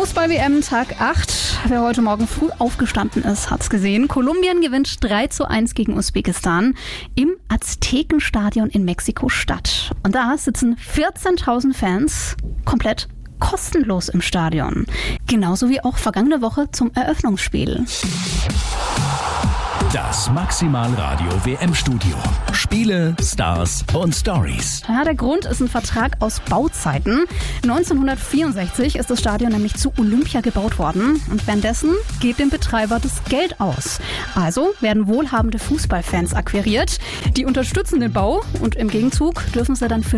Fußball-WM Tag 8. Wer heute Morgen früh aufgestanden ist, hat's gesehen. Kolumbien gewinnt 3:1 gegen Usbekistan im Aztekenstadion in Mexiko-Stadt. Und da sitzen 14.000 Fans komplett kostenlos im Stadion. Genauso wie auch vergangene Woche zum Eröffnungsspiel. Das Maximalradio WM-Studio. Spiele, Stars und Stories. Ja, der Grund ist ein Vertrag aus Bauzeiten. 1964 ist das Stadion nämlich zu Olympia gebaut worden. Und währenddessen geht dem Betreiber das Geld aus. Also werden wohlhabende Fußballfans akquiriert. Die unterstützen den Bau und im Gegenzug dürfen sie dann für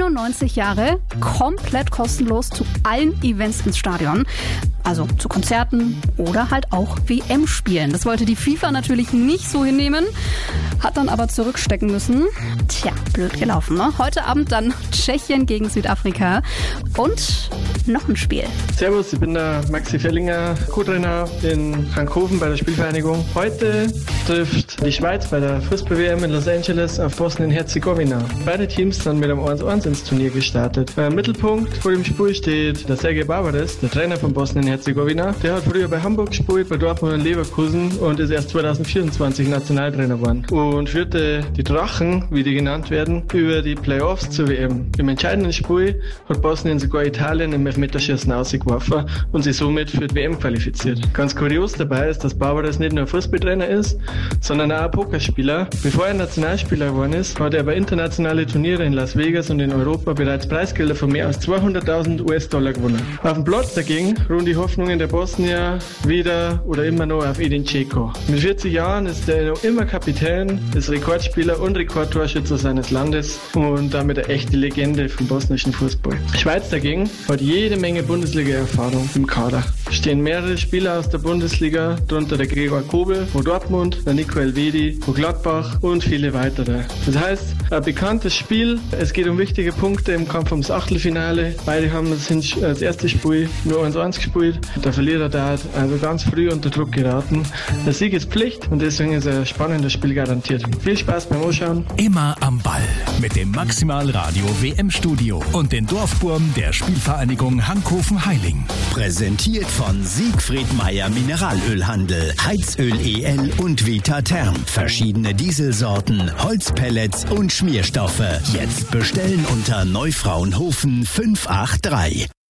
99 Jahre komplett kostenlos zu allen Events ins Stadion. Also zu Konzerten oder halt auch WM-Spielen. Das wollte die FIFA natürlich nicht so hinnehmen, hat dann aber zurückstecken müssen. Tja, blöd gelaufen, ne? Heute Abend dann Tschechien gegen Südafrika und noch ein Spiel. Servus, ich bin der Maxi Fellinger, Co-Trainer in Frankhofen bei der Spielvereinigung. Heute trifft die Schweiz bei der Fußball-WM in Los Angeles auf Bosnien-Herzegowina. Beide Teams sind mit einem 1:1 ins Turnier gestartet. Im Mittelpunkt vor dem Spiel steht der Sergej Barbares, der Trainer von Bosnien-Herzegowina. Der hat früher bei Hamburg gespielt, bei Dortmund und Leverkusen und ist erst 2024 Nationaltrainer geworden. Und führte die Drachen, wie die genannt werden, über die Playoffs zur WM. Im entscheidenden Spiel hat Bosnien sogar Italien im Elfmeterschießen ausgeworfen und sich somit für die WM qualifiziert. Ganz kurios dabei ist, dass Barbares nicht nur Fußballtrainer ist, sondern auch ein Pokerspieler. Bevor er Nationalspieler geworden ist, hat er bei internationalen Turnieren in Las Vegas und in Europa bereits Preisgelder von mehr als 200.000 US-Dollar gewonnen. Auf dem Platz dagegen ruhen die Hoffnungen der Bosnier wieder oder immer noch auf Edin Dzeko. Mit 40 Jahren ist er noch immer Kapitän, ist Rekordspieler und Rekordtorschütze seines Landes und damit eine echte Legende vom bosnischen Fußball. Die Schweiz dagegen hat jede Menge Bundesliga-Erfahrung im Kader. Stehen mehrere Spieler aus der Bundesliga, darunter der Gregor Kobel von Dortmund, der Nico Elvedi von Gladbach und viele weitere. Das heißt, ein bekanntes Spiel. Es geht um wichtige Punkte im Kampf ums Achtelfinale. Beide haben das erste Spiel nur 1:1 gespielt. Der Verlierer da hat also ganz früh unter Druck geraten. Der Sieg ist Pflicht und deswegen ist ein spannendes Spiel garantiert. Viel Spaß beim Anschauen. Immer am Ball mit dem Maximalradio WM-Studio und den Dorfburm der Spielvereinigung Hankhofen-Heiling. Präsentiert von Siegfried Meyer Mineralölhandel, Heizöl EL und Vitatherm. Verschiedene Dieselsorten, Holzpellets und Schmierstoffe. Jetzt bestellen unter Neufraunhofen 583.